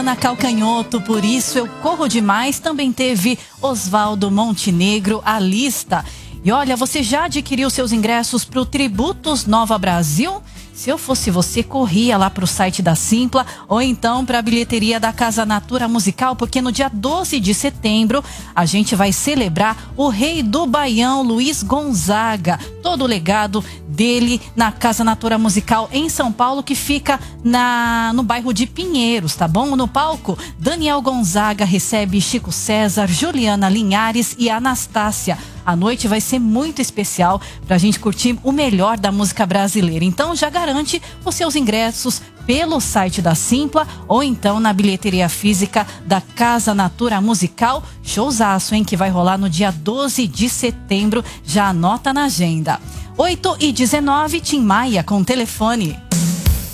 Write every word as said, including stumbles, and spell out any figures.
Ana Calcanhoto, Por Isso Eu Corro Demais. Também teve Oswaldo Montenegro, A Lista. E olha, você já adquiriu seus ingressos para o Tributos Nova Brasil? Se eu fosse você, corria lá para o site da Simpla ou então para a bilheteria da Casa Natura Musical, porque no dia doze de setembro a gente vai celebrar o rei do Baião, Luiz Gonzaga. Todo o legado dele na Casa Natura Musical em São Paulo, que fica na, no bairro de Pinheiros, tá bom? No palco, Daniel Gonzaga recebe Chico César, Juliana Linhares e Anastácia. A noite vai ser muito especial pra gente curtir o melhor da música brasileira. Então já garante os seus ingressos pelo site da Simpla ou então na bilheteria física da Casa Natura Musical. Showzaço, hein? Que vai rolar no dia doze de setembro. Já anota na agenda. oito e dezenove, Tim Maia com Telefone.